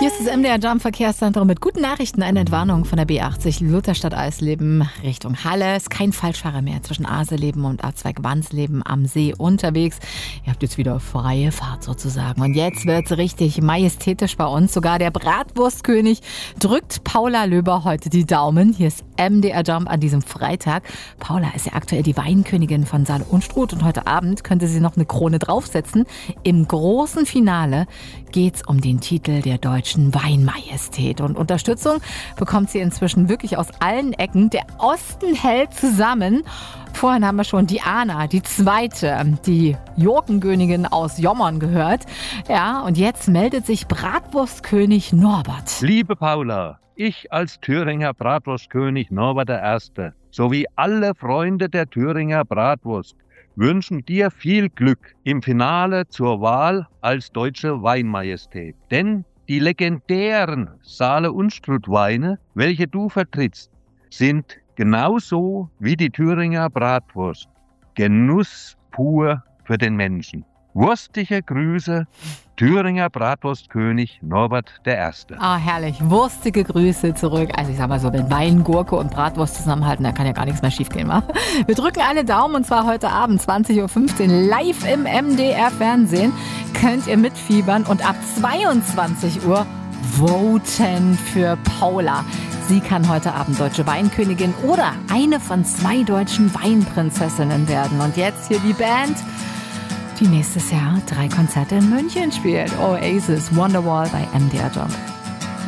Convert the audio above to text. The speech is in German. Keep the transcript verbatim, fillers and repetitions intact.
Hier ist das M D R Jump Verkehrszentrum mit guten Nachrichten. Eine Entwarnung von der B achtzig Lutherstadt-Eisleben Richtung Halle. Ist kein Falschfahrer mehr zwischen Aseleben und A zwei Gwansleben am See unterwegs. Ihr habt jetzt wieder freie Fahrt sozusagen. Und jetzt wird's richtig majestätisch bei uns. Sogar der Bratwurstkönig drückt Paula Löber heute die Daumen. Hier ist M D R Jump an diesem Freitag. Paula ist ja aktuell die Weinkönigin von Saale Unstrut und heute Abend könnte sie noch eine Krone draufsetzen. Im großen Finale geht's um den Titel der deutschen Weinmajestät. Und Unterstützung bekommt sie inzwischen wirklich aus allen Ecken. Der Osten hält zusammen. Vorhin haben wir schon Diana, die zweite, die Jurkenkönigin aus Jommern gehört. Ja, und jetzt meldet sich Bratwurstkönig Norbert. Liebe Paula, ich als Thüringer Bratwurstkönig Norbert der Erste sowie alle Freunde der Thüringer Bratwurst wünschen dir viel Glück im Finale zur Wahl als deutsche Weinmajestät. Denn die legendären Saale Unstrut Weine, welche du vertrittst, sind genauso wie die Thüringer Bratwurst Genuss pur für den Menschen. Wurstige Grüße, Thüringer Bratwurstkönig Norbert der Erste. Ah, herrlich. Wurstige Grüße zurück. Also ich sag mal so, wenn Wein, Gurke und Bratwurst zusammenhalten, da kann ja gar nichts mehr schiefgehen, wa? Wir drücken alle Daumen und zwar heute Abend zwanzig Uhr fünfzehn live im M D R Fernsehen. Könnt ihr mitfiebern und ab zweiundzwanzig Uhr voten für Paula. Sie kann heute Abend deutsche Weinkönigin oder eine von zwei deutschen Weinprinzessinnen werden. Und jetzt hier die Band, die nächstes Jahr drei Konzerte in München spielt. Oasis, Wonderwall bei M D R Jump.